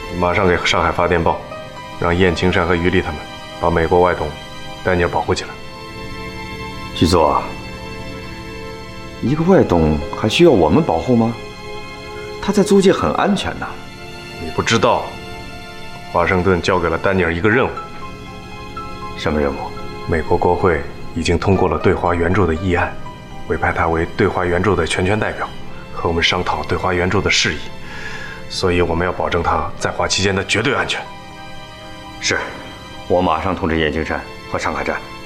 你马上给上海发电报，让燕青山和于丽他们把美国外董丹尼尔保护起来。 局座，一个外董还需要我们保护吗？他在租界很安全呐。 你不知道，华盛顿交给了丹尼尔一个任务。 什么任务？ 美国国会已经通过了对华援助的议案，委派他为对华援助的全权代表，和我们商讨对华援助的事宜。所以我们要保证他在华期间的绝对安全。 是，我马上通知燕青山和上海站。